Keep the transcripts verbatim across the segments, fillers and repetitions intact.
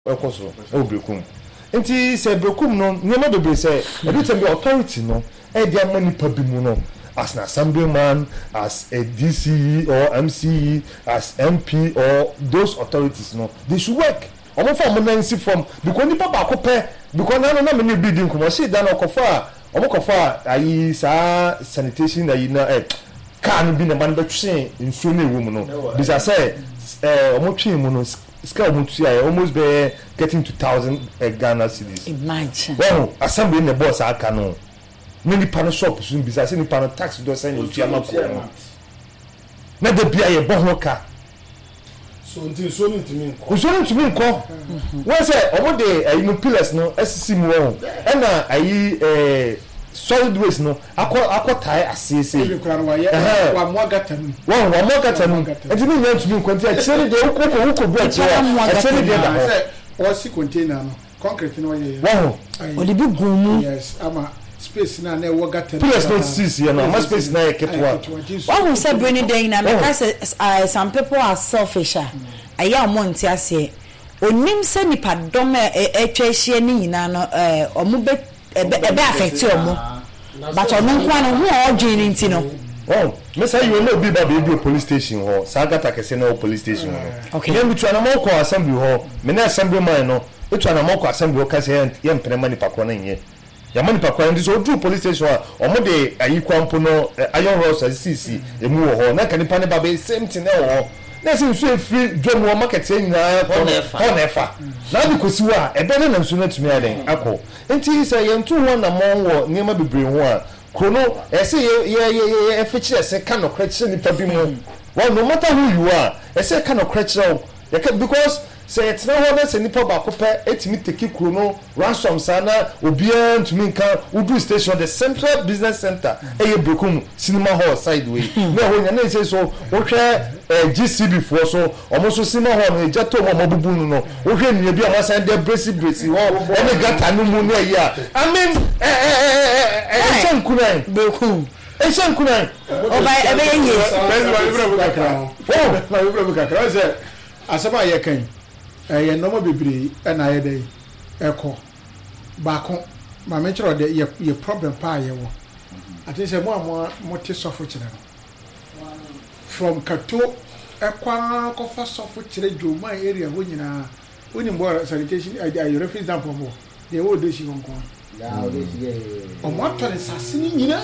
ekoso e Brekum nti se Brekum no nyema bebre se every time the authority no e dia mani pa bi mu no as an assemblyman, as a D C E or M C E, as M P or those authorities no they should work omo fa mo nansi from because ni baba akopɛ because na no na me be din kuma say dan okofa omo kofa ayi sa sanitation ayi na eh kan bi na man betwe nsuo na ewu mu no bisa say eh omo twe mu no ska omo tu ya almost be getting to one thousand uh, Ghana cedis. Imagine well assembly in the boss aka no many panel shop soon bisa say ni panel tax do say you tu ama ko na de bia ye bo ho ka so until so ntimi nko so ntimi nko when say omo de ayi no pillars no sisi mu ho e na ayi eh solid waste no akọ akọ tie asese e kura no ye wa mo gata nu wa wa mo gata nu enti ni nyan tumi nko enti a chere de ukoko uko bi a chere de da ho o si container no concrete no ye wa o de bi gumu yes ama space na na wo gata plus not six you know my space na ketwa what we say bring day na because uh, some people are selfish ayi amonti ase onim se nipa dom etwa hie ni nyina no eh omo be ebe affect omo but ono kwa no ho odwin nti no oh me say you know be ba be police station ho sagata kese na police station ho okay then between am ko assembly ho me na assembly man no between am ko assembly ho kase ye mpene mani pakọ na nye ya mani pakọ ndi so do police station ho omo de ayi kwampo no iron rods asisi emu ho na kanipa ne ba be same thing na ho na sin so free drum wo market nyina ko na efa na bi kosiwa ebe na nsu na tumi aden akọ enti say ye ntu ho na mo wo niema bebre ho a krono ese ye ye ye efichi ese ka no kreche ni pa bi mu well no matter who you are ese ka no kreche because say it's no one ese ni pa ba ko pe etimi teki krono ransom sana obia ntumi nka udu station the central business center eye Brekum cinema hall sideway na ho nya na ese so wo hwe G C B for so almost cinema hall no jato mo mabubu no no wo hwe ni bi ama san de brace brace wo e gata no mu no ya I mean eh eh eh eh kunai Brekum e shan kunai o ba e be yen bezi wa ibra bukakra oh na ibra bukakra say asaba ye kan eh no mo bebre e na ye dey eko ba ko ma me chiro de ye problem pa ye wo ati say mo mo mo ti sofo kire from Kato ekwa kofa sofo kire Joma area ho nyina oni mbo sanitation I refuse dump mo de wo do shi konko ya o de shi o mo to le sasini nyina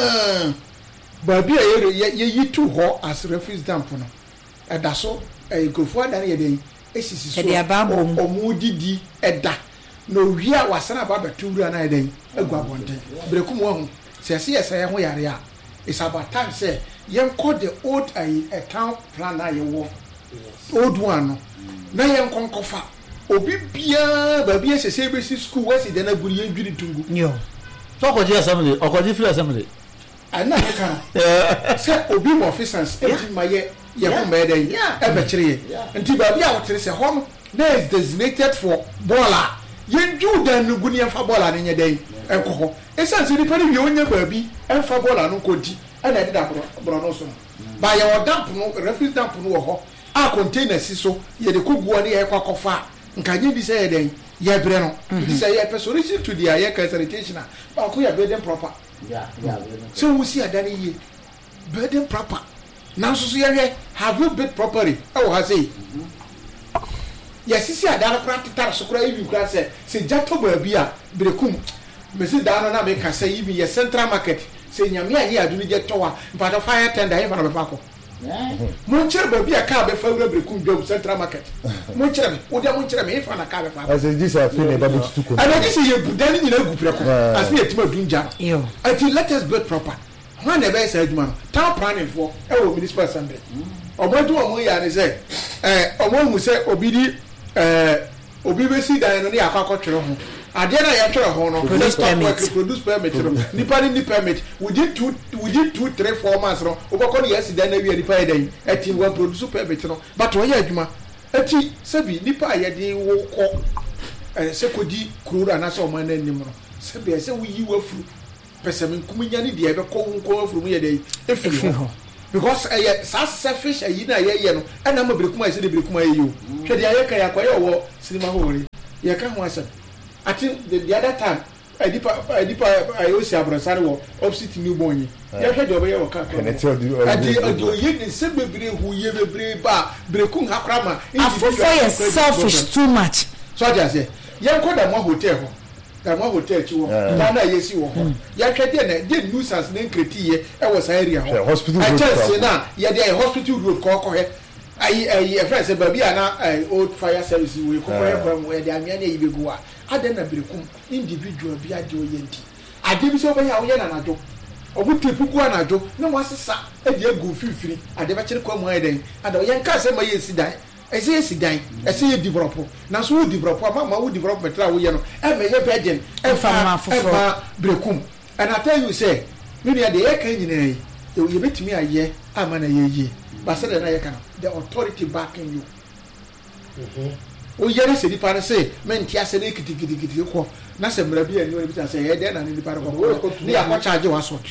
ba bia ye ye yitu ho as refuse dump no eda so e gofo ada ye dey esisi so o mo didi eda no wia wasana ba beturu na ye dey agwa bonde Brekum wo ho se se ye se ho yare a it's about time say yen call the old a town plan na ye wo old one na yen konkofa obi bia ba bia se se be school we se de na guri yen dwiri tungu yo so ko je assembly o ko je free assembly ana he kan say obi mo officers e ma ye ye ho me dey e be kire ye nti ba bia wo tere se hom na is designated for baller yen ju dan no guni en fa baller ne nye dey enko ho esan se ni pari wi onye ba bi en fa baller no kodi ana de da bro no so ba ye o dump no refuse dump no wo ho a container si so ye de koguo ne ye kwakofa nkaje bi say den ye bre no bi say ye person to the air sanitation ba ko ya building proper yeah yeah so we see adani ye building proper now so ye hwe have you built properly oh ha say yes sisi adana practical so kura ibi kura say say jato ba bi a Brekum me si dano na me ka say ibi ye central market say nyame ayi adunu je towa mpata fire tender he fa no be fa ko mo chere ba bi aka be fa wura Brekum job central market mo chere me wo dia mo chere me he fa na ka be fa as this are feel about to tuko and this ye budan ni na gu preko as me etima dunja yo until let us build proper when the best aduma no town planning for e wo municipal assembly obodu omo ya ni say eh omo hu say obi di eh obi be si dan no ni akwa twere ho ade na ya twere ho no produce permit produce permit no nipa ni permit within two within two three four months no oboko ni yes dan na wi nipa dan ati one produce permit no but wo ya adwuma ati sabi nipa ya de wo ko eh se kodi kuro na so man na nim no sabi se wo yi wafuru pese men kuminya ni de be ko nko afuru mu ya dai efiri ho because eh sa selfish ayi na ye ye no ana ma brekum ayi se de brekum ayi yo hwe de aye kan yakwa ye wo cinema hall ye ka ho asem I think the, the other time Edipa Edipa Ayosi Abrasari wo opposite new bonyi ye hwe de obe ye wo ka and it's all the adi adi ye ni se bebre hu ye bebre ba brekum hakrama for selfish too much so just say ye ko da mo hotel ho da mo hotel chi wo da na ye si wo ho ye hwe de na de nuisance na nkreti ye e wo sa area ho hospital I just say na ye de hospital road ko ko he ayi ayi e friend say baby ana old fire service we ko ko he bram we de amia na yi begu a adan na brekum individual bi ade o ye nti ade bi so bo ya wo ye na najo obu tepu ku anajo na wasesa e de egu fifiri ade ba kire kwa mu ayi ada ye nka se ma ye si dan e se si dan e se ye develop na so wo develop ama ma wo development la wo ye no e me ye bedin e fa e fa brekum and I tell you say me dey dey kan nyina yi ye betimi aye ama na ye yi ba se de na ye kan the authority backing you mhm o yere se di pare se men ti ase ne kitikiti ko na se mra bi enu bi ta se ye de na ni pare ko ni ya ko charge wa sort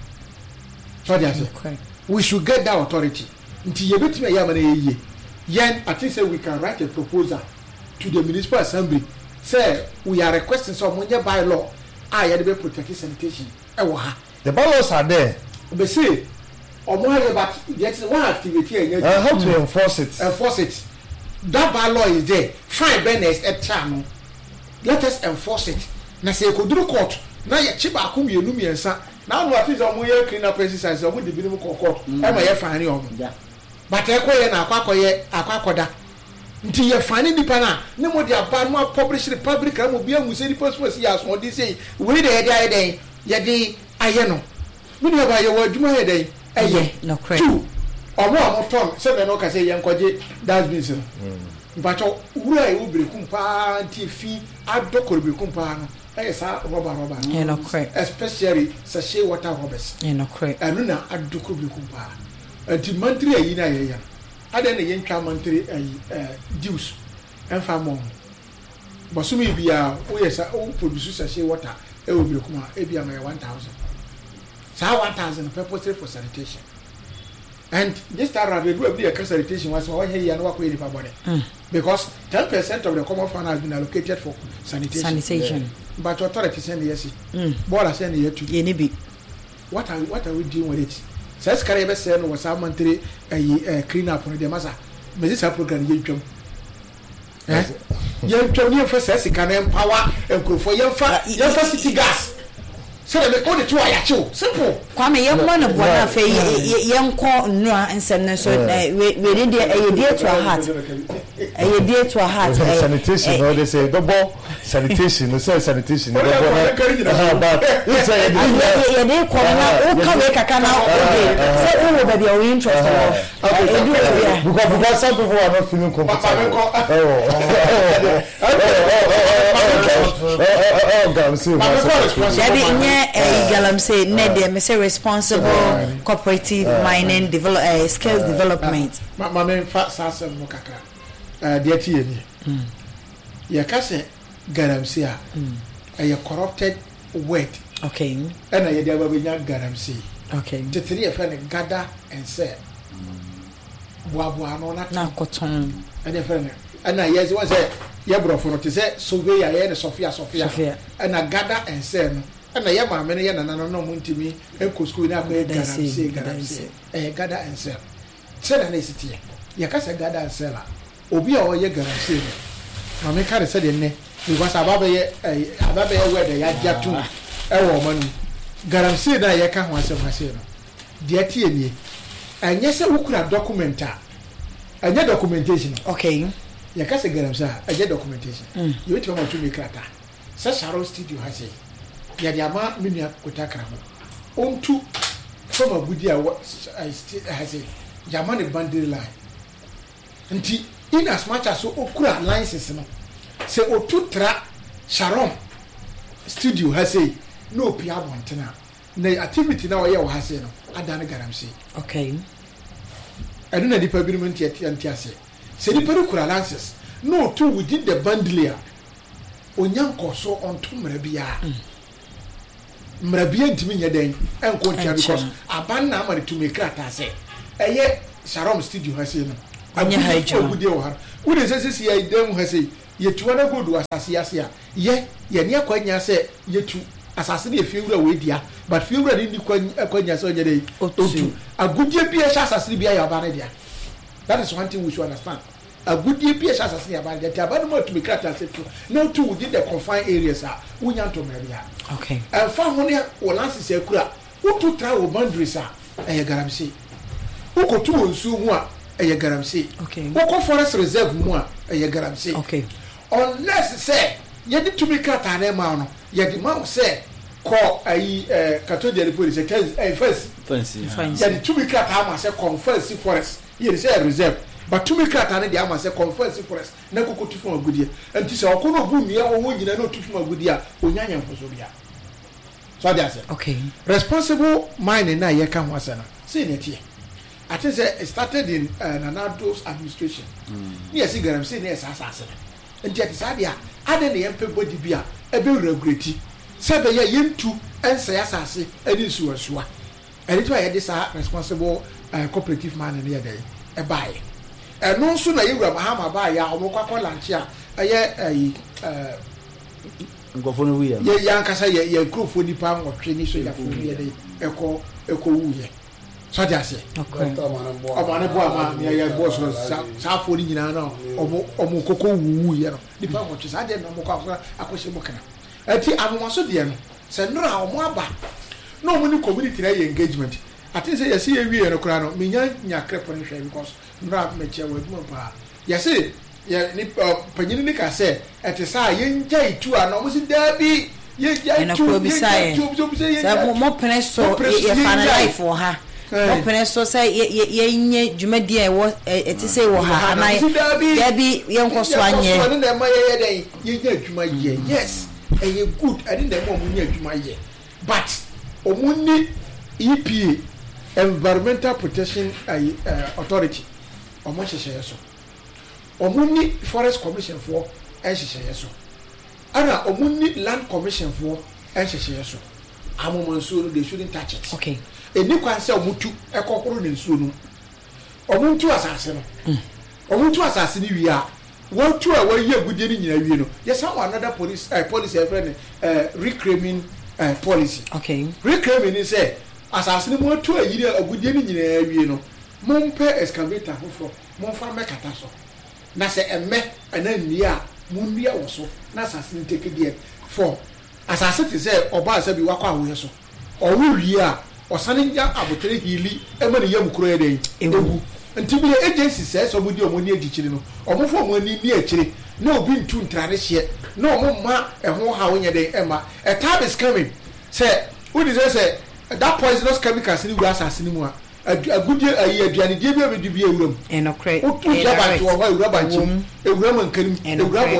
so dey say we should get that authority nti ye betimi aye ama na ye yi yen I think say we can write a proposal to the municipal assembly say we are requesting some money by law ah ye dey protect sanitation e wo ha the bylaws are there be say omo here but yet one activity e uh, how to enforce it enforce it that bylaw is there fine benefits et channel let us enforce it na say koduru court na ye chi ba ko mienu miensa na no ati so mo ye clean up exercise so mo de binim court e ma ye fine omo but e ko ye na akwa koye akwa akoda nti ye fine nipa na ne mo de aba no publish the public am obi amu say the post ya so dey say we dey dey dey dey ye dey aye no me dey ba ye wa adwuma ye dey aye no correct omo omo ton se me no ka say ye nkoje that's been so mpacho wura e wo brekum pa nti fi adokor brekum pa no e sa roba roba yeah no correct especially sachet water robbers yeah no correct anu na adokor brekum pa anti mantri ayi na ye ya ada na ye ntwa mantri ayi eh dues enfa mo bosumi bia wo ye sa wo produce sachet water e wo brekum a e bia ma one thousand sa one thousand purpose for sanitation. And this time around, we do a sanitation was one here and work with the body. Because ten percent of the common fund has been allocated for sanitation. Sanitation. Yeah. But authority send the yes. Bola send the to Yenibi. What are what are we doing with it? Says Caribbean send was some monthly a clean up on the massa. But this program you jump. Eh? You jump near for says it can empower and go for your city gas. So they call it to Ayacho. Simple. Kwame ye mo na bua na fe ye nko nnua nsem ne so we we dey e dey to a heart. E dey to a heart. Sanitation no they say double sanitation no say sanitation no double. But it's a ye dey ko na o ka we kaka na o dey. Say o wo ba dey o interest o. E do e because because some people are not feeling comfortable. Oh God, see. Uh, Galamsey, Ned, me say responsible cooperative mining develop uh, skills development. My my main facts are some more kakra. Uh, dear T N. Ya kase Galamsey a a corrupted word. Okay. And I dey we nya Galamsey. Okay. The three of them gather and say. Boa boa no na na cotton. And friend. And I yes one say ye bro for to say surveyor ye Sophia Sophia. And I gather and say no. And I am a man, and I know Montimi, and Cusco, and I say, Galamsey, a gather and sell. Sell an city. Yakasa gather and seller. Obi or ye Galamsey. Mamma can't say in because I have a word, I had two a woman. Galamsey, that I can't once of myself. Dear T N E. And yes, who could have documenta. I get documentation. Okay. Yakasa Galamsey, I get documentation. You tell me to me, Crata. Such a roast studio has it. Yadiama minia kotakra ho ontu from abudia I still has a Yamani boundary line nti in as much as okura license no say otu tra Sharon studio has a no pia bontena na activity na oye wo has no adane Galamsey okay enu na dipa bi no ntia ntia say say dipa okura license no to within the boundary onyanko so onto mra bia mrabia ntimi nya den enko ntia because aban na amane to me krata say eye Sharom studio ha sei no anya ha ejo ogudie wo ha wo de se se ye dem ha sei ye tuwa na godu asase ase a ye ye ne akwanya se ye tu asase ne fiewura we dia but fiewura ni kwanya se onye dey otu agudie bi e sha asase bi ya ba na dia. That is one thing we should understand. A good D P S as a about that about to be cracked as it no two within the confined areas are we want to marry. Okay. And family or lances a crack. Who to travel boundaries are a garamsi? Who could two soon one a garamsi? Okay. Who go forest reserve one a garamsi? Okay. Unless say you need to be cut an amount, yet the mom say call a Catholic police a first fancy. Yet to be cut how much a conference forest. Here say reserve. But to me cut and the ama say conference forest na kokotu from agudie enti say okono bu mia wo nyina no tu from agudie a onyanya mfoso bia so that say okay responsible mining na ye ka ho asana say na tie I think say it started in uh, Nanado's administration yes mm. garam say na esa asase enti ati sa dia ade na yempe body bia e be regulate say be ye yentu ensa asase edi suwa suwa and it why ye this responsible uh, cooperative mining here dey e buy. And no sooner you were Mahama by ya or Mokako Lanchia, a year a go for no year. Yankasa, your group for the palm or training, so you have to echo echo wooye. So just say, okay, I'm on a boy, your boss was South forty in an hour or Mokoko woo, the palm which is I didn't know Mokaka, I was a mokana. At the Amasudian, said no, more back. No money community engagement. I think say you see a we and a crown, Minya Yakrepon because. Not me chair with Mumpa. Yes, see, ya Panica said, at the side, yen jay two are almost in Derby. Yen two beside more peneso, a fan life for her. No peneso say, ye, Jumedia was at the say, and I Derby, young Coswan, ye, to my year. Yes, and you good, I didn't want near to my year. But Omuni E P A, Environmental Protection Authority. Omo hyehyɛ so omuni forest commission for hyehyɛ so ana omuni land commission for hyehyɛ so amomo nsuo no they shouldn't touch it okay eni kwan sɛ omutu ekokoro ne nsuo no omuntu asase no omuntu asase ni wi a wotu a wayi agudie ni nyina wi no yes some another police uh, policy uh, friend uh, reclaiming uh, policy okay reclaiming is say asase ni mo tu ayi agudie ni nyina wi no Mon père excavator for mon farmer catasso. Nasa a me and then near Mundia also, Nasa take it for as I said, say, or by said, you walk away so. Or we are, or sending young arbitrary healy, and many young crede. Until the agency says, or would your money teaching, or more for money near chili, no being too tradition yet, no more ma and more how in your day, Emma. A time is coming. Say, what is I say? That poisonous chemicals in the grass anymore. A good year, a year, Johnny gave you be a room. And a crate. Oh, two rabbi to a rabbi, a Roman can, and a rabbi,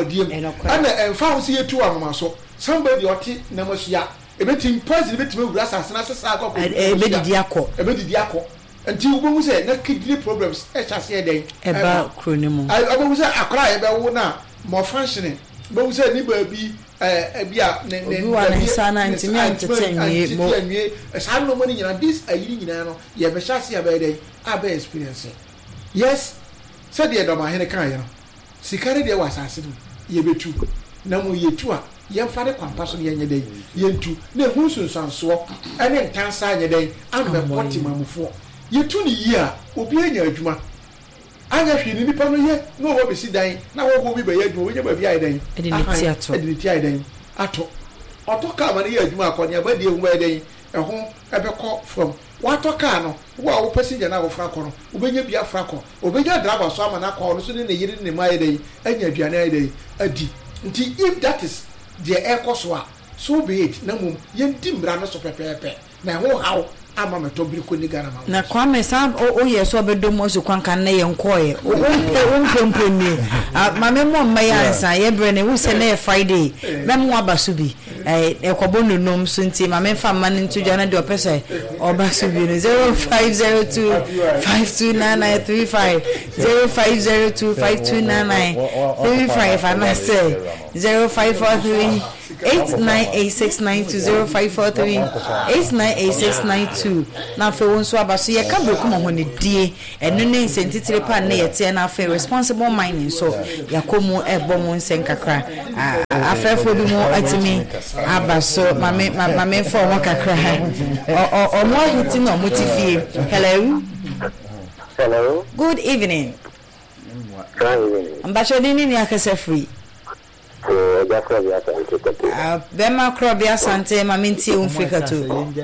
and found see two of my so. Somebody or tea, Namosia, a bit in person, a bit of grass as a sack of a bit of diaco, a bit of diaco. Until we say, no kidney problems, as I say, they about chronimo. I always say, I cry about one now, more functioning. But we said, neighbor be. Eh bia ne ne ne sana ntimi entertain mo sa no money na this ayiri nyina no ye be hya se aba dey aba experience yes said ye do ma hene kan ye no sikare de wasase no ye betu na mo ye tu a ye mfa de kwampa so ye nye dey ye tu na hu sunsanso ene ntansa nye dey ambe boti mamufo ye tu ni yi a obi anya adwuma anya hwe ni nipa no ye no wo be si dan na wo go bi be ye adwuma wo nya ba bi ai dan edi ni ti ato edi ni ti ai dan ato oto ka ma ne ye adwuma akonya ba die wo dan e ho ebe ko from wato ka no wo a wo passenger na wo fra ko no wo benya bia fra ko wo benya driver so ama na ko no so ne ne yiri ne mai dan anya aduane ai dan adi nti if that is the air course wa so be it na mum ye ndi mra no so pepepe na ho hawo ama metobiri ko ni gana ma na kwame sa o ye so bedomo so kwankan na ye nkoye o o mpemponi mame mo maya ansa ye bre ne wo se na Friday mem wo abaso bi eh ekobo nonom so nti mame fa man ntu jana de opese obaso bi no zero five zero two five two nine nine three five zero five zero two five two nine nine three five and I say zero five four three eight nine eight six nine two zero five four three eight nine eight six nine two. Na fe won so abaso ye ka breku mo hone die eno ne sentitire pa na ye tie na fe responsible mining so yakomu ebo mo nsen kakra afefo bi mo atimi abaso mame mame fo mo kakra o o mo hiti no mo tifie. Hello. Hello. Good evening. Good evening. Ambassador ni ni akase free. Eh, just for your attention. Ah, Bema Krobia Sante Maminti Umfrika too.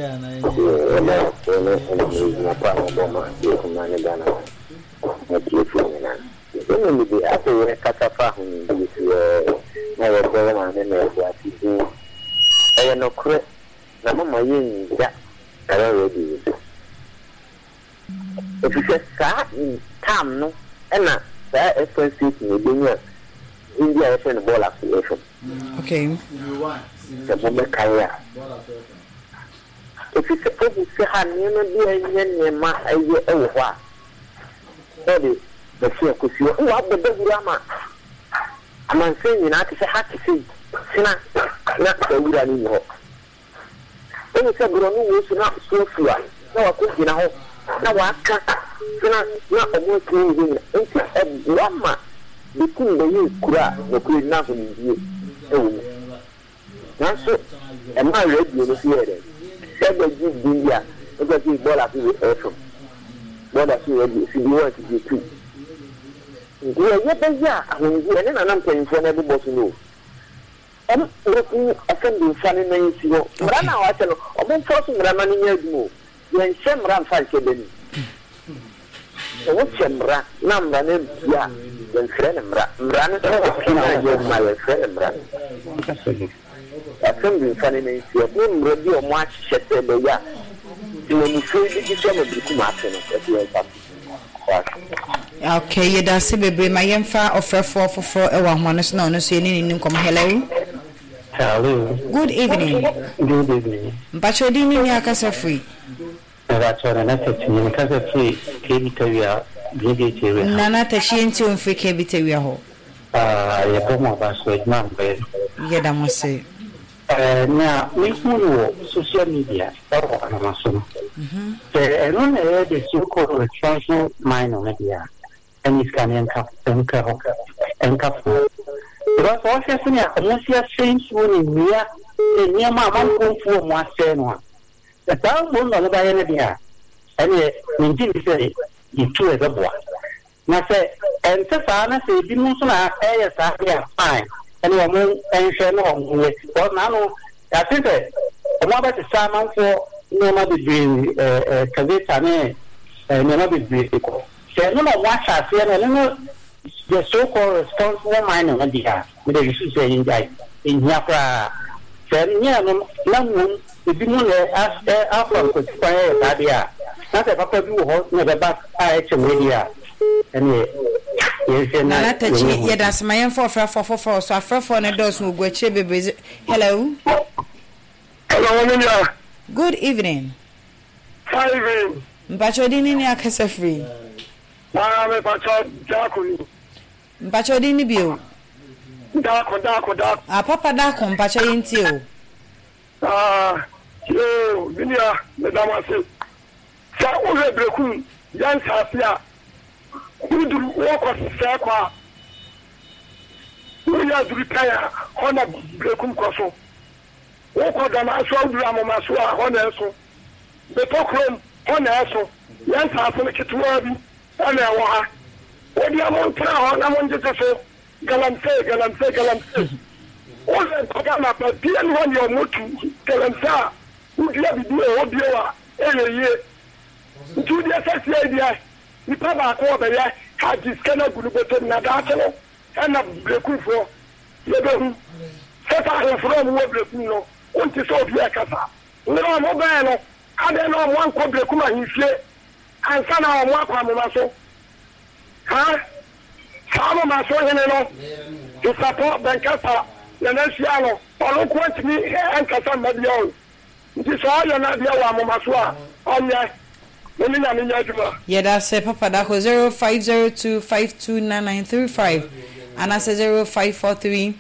If you just start in time, no, and not that expensive in India is in the ball affiliation. Okay. The moment career. If you suppose you say, I never be a young man, a year over. Eddie, the fear could see what the big drama. I'm saying, I can say, how to see, Sina, not the wood anymore. When you said, Bruno was not so far. No, I couldn't know. Now I can't. Not a more clean into a drama. Between the youth, the queen nothing in you. Now, so, am I ready to hear it? Said the Jeep India, because he's bought up with Earth. What I see, if you want to be too. Yeah, yeah, I mean, and I'm paying for every boss to know. I'm looking at something funny names, you know. Rana, I tell you, I'm forcing Ramani more. When Sam Ram Falcon. So what's Samra? Number name, yeah. Then friend and run my friend run. I think funny names, your name radio much shed the ya. When you feel that you can become after okay, you da se bebe my yemfa offer four for four e wa hono no no so ni ni kom. Hello. Hello. Good evening. Good evening. Mpacho di ni akasa free. That's what I said to you because of free Kevitavia, Brigade. Nana Tashinti on free Kevitavia ho. Ah, you come up as with number. Yet I must say. Now, we know social media or Amazon. And on the so called responsible mind on media, and it's can encap and cap. Because all happening at the same one near near my mom for one cent. The town won't know by any idea. And indeed, say, you two as a boy. Now say, and so far, I say, you must not pay us out here fine. And you're more ancient on with what now. I think that a mother to Simon for no matter between a Kavita and no matter between people. Say, no, watch us here, and no, the so called responsible mind on the with the issue saying that in Yafra. Then, yeah, no one. If you know as after could fire that year, not a papa you hold never back I media. And Nana Tachi, yet as my info for four four four, so I for four doors who go chibi. Hello. Hello, good evening. Hi, evening. Mpachodi ni akasa free. I'm a pacha Dakuni. Mpachodi ni bio. Dako, Dako, Dako. A papa Dako, Mpacha Yintio. Ah, yo, Vinia, Madame Assel. Sa ove breku, yan safia. Udu woko sekwa. Uya duripaya, hona breku koso. Woko dama aso udu amomaso a hona eso. Betokrom, hona eso. Yan safia kituwa bi, ana wa ha. Odi amontra hona monje so. Galamse, galamse, galamse. Oze pagama pa bien one your motu kelemsa udia bibi e obiewa eyeye ntu dia sese dia ni pa ba ko be ya ha diskana guluboto na da telo na brekufo ye be hu seta he from wo breku no onti so obi akasa no mo ba no ade no mo anko breku ma hifie ansa na mo akwa mo maso ha samo maso hene no to support bankasa Nanasiano, or look me and Cassam Madion. It is all your Nadia Wamaswa on ya. Yeah, that's a Papa Daco zero five zero two five two nine nine three five, and I say zero five four three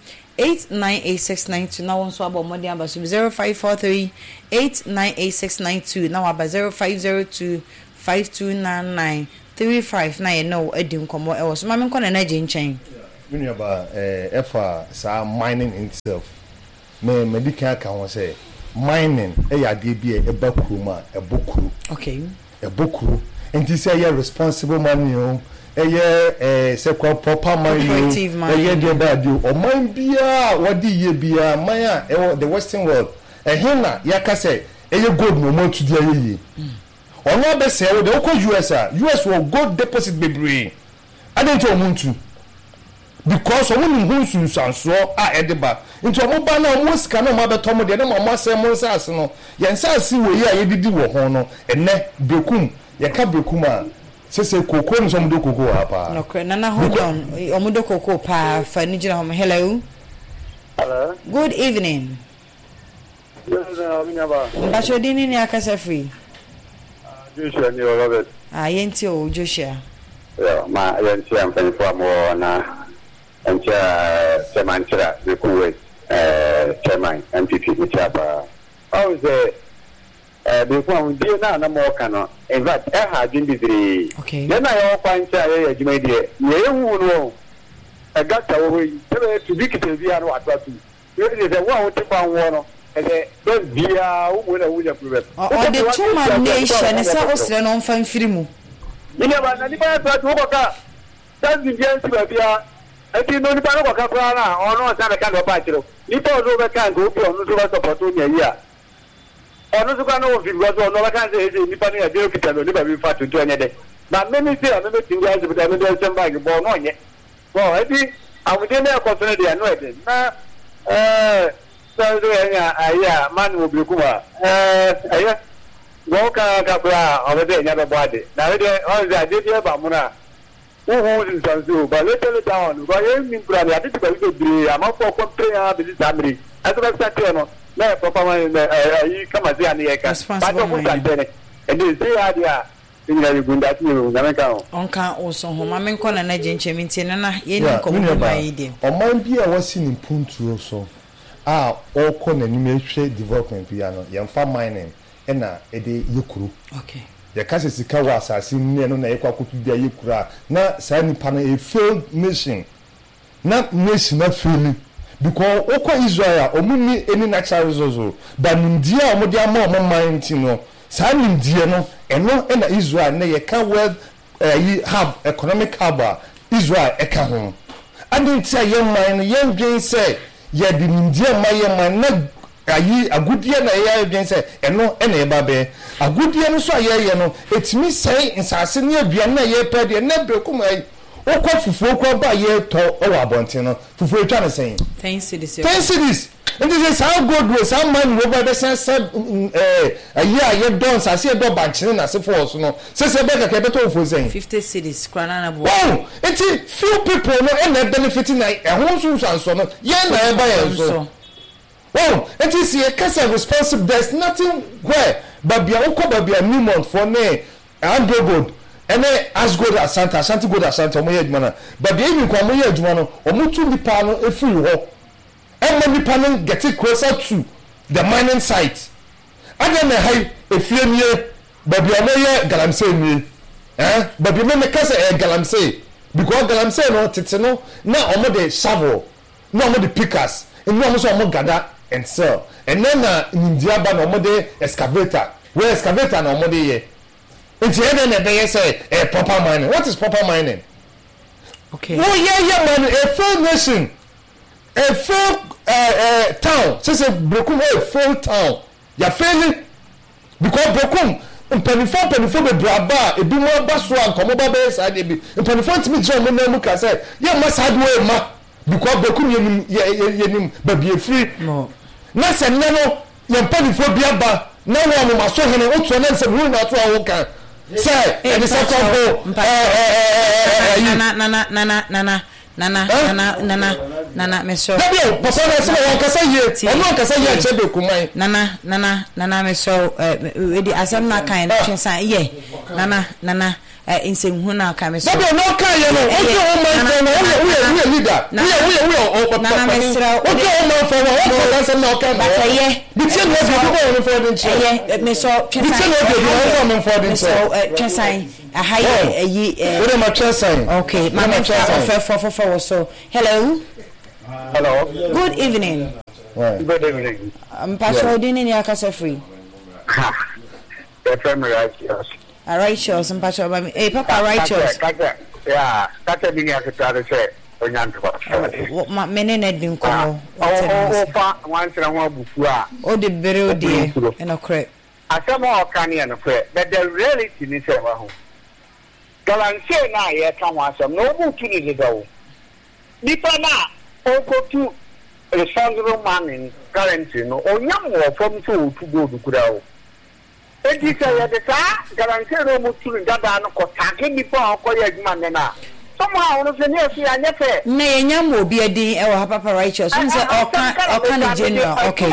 eight nine eight six nine two. Now one so about money number zero five four three eight nine eight six nine two. Now about zero five zero two five two nine nine three five nine. No, Edim Komo else. Mamma Con and Edging chain. You know about F sa mining itself. Me medical can say mining a idea a bakuma a bookru. Okay. A bookru. And this say a responsible man, you know. A year, a second proper mind, a year, dear bad you, or mine be a what do ye be a Maya, the Western world. A henna, yaka say, a year good moment to dear ye. Or not best say, the local U S A, U S will go deposit baby. I didn't tell Muntu because a woman who soon sounds so at Edinburgh into a mobile no most canoe mother Tomo, the number of Samuel's arsenal. Yansa see where ye did do honor and ne Bekum, Yaka Bekuma. Sese koko nso mdo koko hapa. No, Nana hold on. Omudo koko pa for Nigeria home. Hello. Hello. Good evening. Good evening, Abba. Bacho dini ni akasa free. Joshua ni Robert. Ah, yenti o Joshua. Yeah, ma yenti am fan for mo na encha chairman chira the kuwe eh chairman M P P ni chapa. How is it? Eh before we dey na na mo kana in fact eh ha din bibiri okay na yo kwancha ye adwuma die ye ehu no e gata wo yi tebe to bi kete bi anu atatu ye dey say wo te kwa wo no e dey be bia wo mo na wo ya problem o the chairman nation is so osre no mfa mfiri mu ni ba na ni ba atatu wo ka that's the gen ti ba bia e ti no ni ba no ka kwa na ono sa be ka no ba chiro ni to no be ka go bi ono so ba support o nya yi a ono so kana wo fi go so no ba kan say say nipa ni ya dey okita no ni ba bi fa to anya de na me me say na me tinga as bi da me dey sem bag bo no nye bo e bi awude na ko so na dey no e dey na eh so do anya aya man wo bi kuma eh aya go ka ka bra o be nya be bo ade na we dey on za dey dey ba mu na wo wo din san so ba le tele down go ye mi bra ya dey ba bi dey ama ko ko pre ya bi zamri aso ba sa no na papa man eh kama zia ni eka ba to mu tantene e dey zia dia ni ya gunda ti o na meka o onka oso ho ma men kona na jenche minti na na ye ni komo ba ide o man bi a wasi ni puntu so a o ko na ni mehwe development bi ano ye mfa mining e na e de yekuru okay ye ka sika wa asase ni no na ye kwa kotu bia yekuru a na sa ni pa na e failed nation na nation na fail because oko Israel omuni any natural resources but India omodi ama omo mind no sa India no eno na Israel na ye ka world uh, hub economic hub Israel e ka ho and say your mind ye dwen say ye di India ma ye man na ayi agudie na ye dwen say eno na ye ba be agudie no so aye ye no etimi say nsase ne aduan na ye pa de na bekum ai okwa fufuo kwa ba ye to o wa bonten no fufuo twa ne sen ten cities ten cities and this is how good was some man over the sense eh a year ye don sa se do ba chine na se force no se se be ka ke beto fo sen fifty cities kwana na bo oh it's few people no and benefiting na e ho so so no ye na e ba ye so oh it is a case of responsible there's nothing where babia ukọ babia new month for ne and good ene as good as Santa Ashanti good as Santa omo ye adwuma na but the even kwa omo ye adwuma no omo tu nipa no efiri ho emo nipa no get closer to the mining site ada na hai efie nie but the omo ye galamsey nie eh but the me kase e galamsey because galamsey no tete no na omo de shovel na omo de pickers enu omo so omo gada and sell and then na India ba na omo de excavator where excavator na omo de ye. It's here then they say a proper mining. What is proper mining? Okay. Oh yeah, yeah, man. A full nation, a full uh, uh, town. So say Brokum a full town. You're failing because Brokum in twenty-four, twenty-four be braba. E be more baswa and come over there side. E be in twenty-four to me John me muka say. Yeah, must hard way ma because Brokum yenim yenim baby free. No. Na se nano yem twenty-four biaba. Na wo mo maso hene otu na se ru na to awo kan. Say, and the second go. Nana, nana, nana, nana, nana, nana, nana. Nana meso. Dabi o papa na se won kasa ye. Ono kasa ye che be kuman. Nana nana nana meso we di asem na kan na twensan ye. Nana nana insem hu na kan meso. Dabi no kan ye no. O je o man fo no we we leader. We we we o papa. Nana mesra. O je o man fo no o ko asem na kan. But ye. Bi tie no be ko no fo den che. Ye meso twensan. Bi tie no be ko no fo den che. So twensan a high yi we dey ma twensan. Okay, mama for for for for so. Hello. Hello. Good evening. Right. Good evening. I'm Pastor Odini Akasa free. The family righteous. A righteous and Pastor Obami. Hey, Papa righteous. Yeah, that's a mini actor say Onyanto. What my menene din komo. Oh, oh, once in a while before. Oh, the burial dear and a crap. Asamo Okani and a prayer, but the reality is a home. Galanse na ye kan wasam no bu tuni de go. Nipa na oko tu responsible man in currency no onyam wo from so to go du kura o. Enti say ye de ka galanse no mu tuni dada no ko take nipa ko ye adwuma ne na. Somehow no se ne fi anya fe. Na ye nyam obi adin e wo Papa righteous. Who say oka oka ni general. Okay.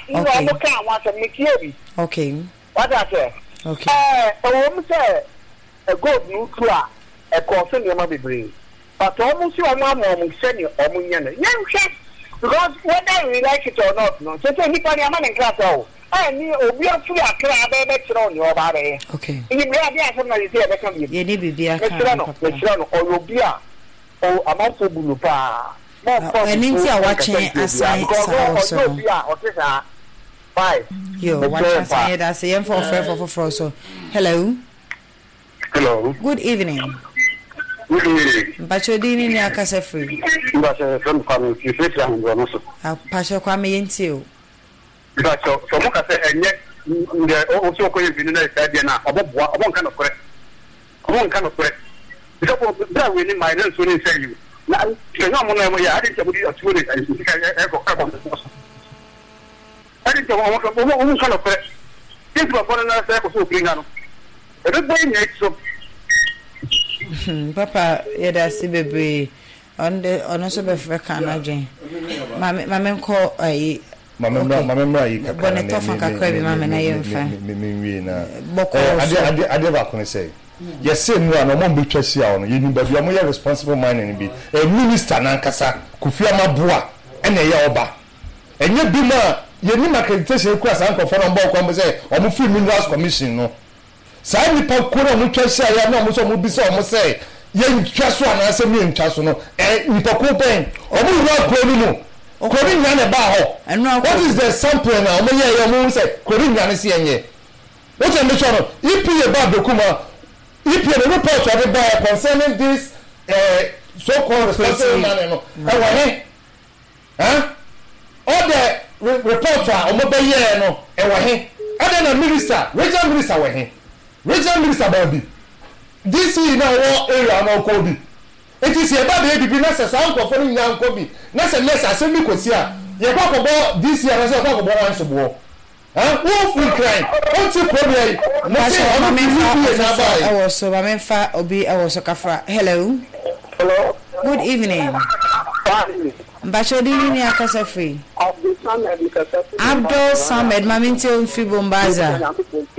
Okay. Okay. What I say? Okay. Eh, o mu say a god no kura e ko se ne ma bebre. But almost you are mom send you or Munyana. Yes, because whether we like it or not, no. So he put your man in class. Oh, I knew we are free a crab on your body. Okay. You may have somebody say that can be. You need to be a Metrano or Rubia or a month of Bulupa. And India watching a sign also. Five. You watch us ahead as a for fair for Froso. Hello. Hello. Good evening. Good evening. Pacho dini ni akase free. Pacho from family face and so. Ah, Pacho kwa me yentio. Pacho, so mo ka say enye nde o so ko yevini na say dia na oboboa obon kan okore. Obon kan okore. Because that we ni my name so ni say you. Na kenga mo na mo ya adi chabudi atuo ni ai sika e ko ka ko. Adi chabudi mo ka mo mo kan okore. Tintu ba fona na say ko so bringa no. Ebe boy ni so Papa, yeah, that's baby. On the on also be for Canada. Mama, mama call I. Mama, mama, mama, you can. Bonnet off and crazy, mama, na you fan. Me, me, me, na. I did, I did, I did. Say. Yes, say no, no more be trusty on. You know, but you are more responsible man and be a minister nankasa. Kufia mabua, and a yaoba. And you be ma. You need my accreditation class. Uncle for on board. Come say, or mu free minerals commission no. Sai ni pa kura mu twase ya na mu so mu bi so mu say ye ntwaso ana se mi ntwaso no eh ni pa ko pen o mu wa ko ni mu ko ni nya na ba ho what is the sample na o mu ye ye mu say ko ni nya na se enye what am sure no if you ba dokuma if you the report of the by concerning this eh so called responsible man no e wa he huh all the reporter o mu be ye no e wa he other na minister regional minister wa he regional minister baby this is now war area na okobi it is here ba be bibi na se san ko fo ni nyan kobi na se less asemi kosi a ye kwa ko bo this year na se kwa ko bo wan sobo ah wo fu crime o ti problem na se o me fa na ba I was so I fa obi I was so kafra. Hello. Hello. Good evening. Mbacho dini ni akasa free. Abdul Samed maminti mfi Bombaza.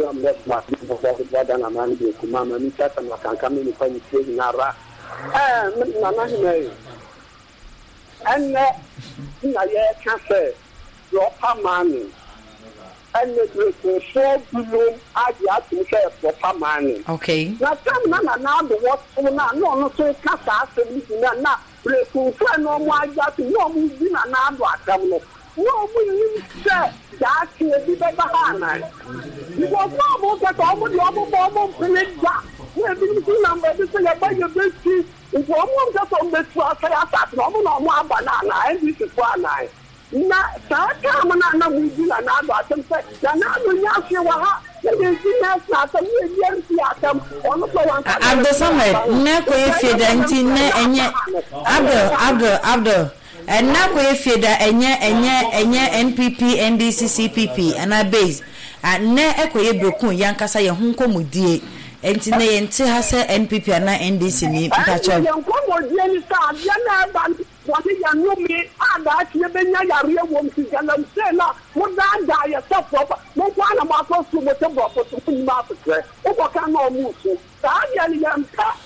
And na ye can say your man and the so below I have to say for man. Okay. Na tam na na na the what na no no so kasa asem ni na na breku fa no mo aja to no mo bi na na do akam no no mo ni se ja ti e bi ba ha na ni wo mo mo ka to mo di mo mo mo pele ja we bi ni na mba bi se ya ba ye be ti wo mo ka to me tu asa ya sa no mo no mo aba na na e bi se kwa na na sa ka mo na na mo bi na na do atem se na na do nya se wa ha Abdul Samed, na ko ye feda nti na enye Abdul Abdul Abdul and na ko ye feda enye enye enye N P P N D C C P P ana base and na e ko ye brokun yankasa ye hu nkomudie enti na ye nti ha se N P P ana N D C ni mpacho what is your new me and that you been your won't see and say la what that die yourself proper no one of my close to what about to put market what can no move so that you am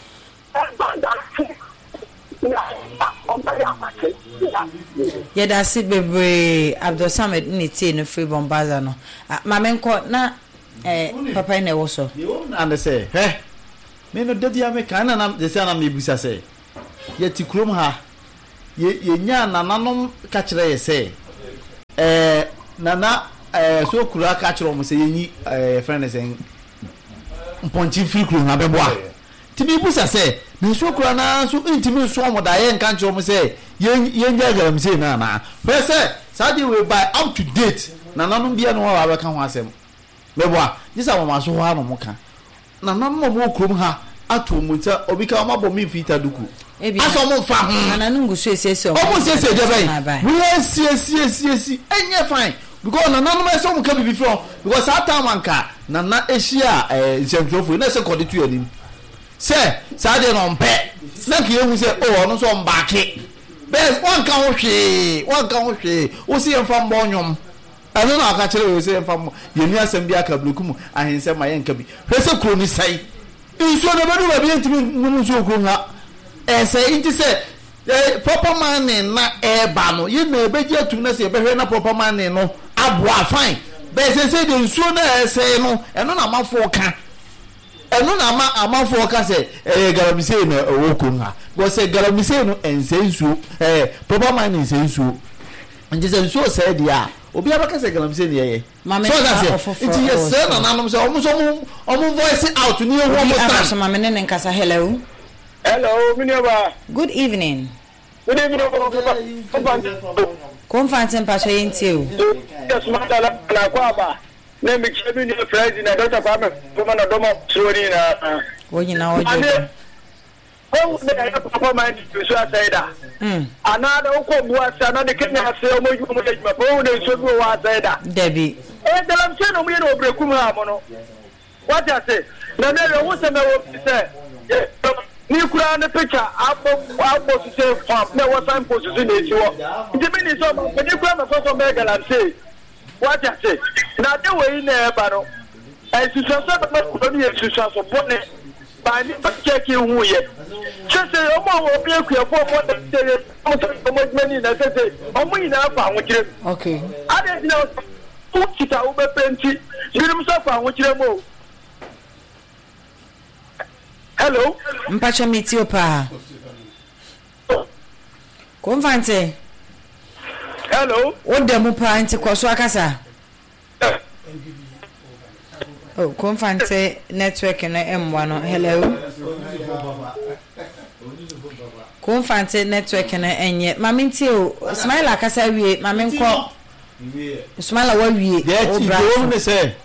yɛda se bebree Abdul Samad ne tie no free bombaza no ma menko na eh papa ne wo so ye wo na say he me no dabia me kan na de say na me busa say ye ti krom ha ye ye nya nananom ka kire ye say eh nana eh so kura ka kire mo say ye ni eh friend say mponchi free krom ha beboa ti me busa say na so kura na so intimi so mo da ye nka kire mo say ye ye nya garam say na na fe say sadi we buy up to date nananom bia no wa ba ka ho asem beboa disa mo ma so ho ha mo ka nananom mo krom ha ato munta obika ma bo mi fita duku aso mo fa ho na nungu so esese o mo sese je bai we sie sie sie sie enye fine because na nanu me so mo ka bibi from because that time anka na na ehia eh jentrofo na se kodi tu yanim se sa de no mpe na ke hu se o ono so mbake bes one ka ho hwe one ka ho hwe o si emfa mbonyom eno na aka kire o si emfa mo yemi asem bi aka bloku mu ahense ma ye nka bi hwe se kro ni sai inso na bedu ba bi ntimi mu so kro ha ese inti se proper man na eba no ye na ebeji atu na se behwe na proper man no aboa fine be se se de nsuo na ese no eno na mafo ka eno na ma amafo ka se eh garamise na owoku ha go se garamise no ense nsuo eh proper man ense nsuo nje se nsuo se dia obi abaka se garamise ne ye so that se inti ye se na nanom se omo so omo voice out ni ho mo stand so mama ne nkasa hello. Hello, Minova. Good evening. Good evening. Conference Pastor Yentio. Yes, Madam Kwaba. Name me Kevin the president Doctor Kwame woman of Domo Sorry na. Wo nyina wo je. Oh, the papa man to say that. Mm. Another okobua sana de Kenya say omo yu mo de ma bo de so go wa say that. Debbie. Eh, the lam say no me no brekum ha mo no. What I say? Na me wo say me wo say. Ni kura na picture abo abo to say farm na what time post is in it wo ndi me ni so me ni kura me so so me galam say what I say na de we na e ba no e si so so me ko ni e si so so bone ba ni ba check hu ye se se o mo wo bi ku e fo fo de de o so mo me ni na se se o mo ni na fa ho kire okay ade ni o ku kita u be penti ni mu so fa ho kire mo. Hello. Mpacha Mitiopa. Konfante. Hello. O demu pa nti kwaso akasa. Oh, Konfante network na M one. Hello. Konfante network na enye. Mami nti o Smile akasa wie, mami nko. Smile wa wie. O bra.